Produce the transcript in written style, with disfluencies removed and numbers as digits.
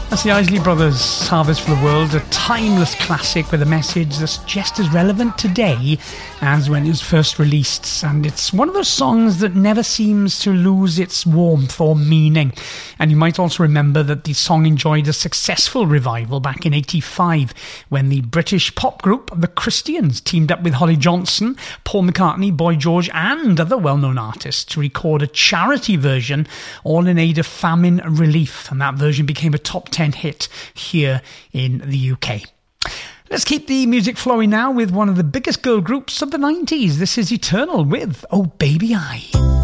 That's the Isley Brothers' Harvest for the World, a timeless classic with a message that's just as relevant today as when it was first released. And it's one of those songs that never seems to lose its warmth or meaning. And you might also remember that the song enjoyed a successful revival back in '85 when the British pop group The Christians teamed up with Holly Johnson, Paul McCartney, Boy George and other well-known artists to record a charity version all in aid of famine relief. And that version became a top 10 hit here in the UK. Let's keep the music flowing now with one of the biggest girl groups of the 90s. This is Eternal with Oh Baby I.